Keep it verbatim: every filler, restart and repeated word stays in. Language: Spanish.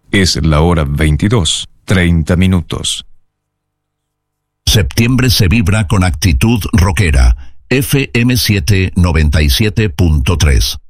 Es la hora veintidós, treinta minutos. Septiembre se vibra con actitud rockera. F M siete noventa y siete punto tres.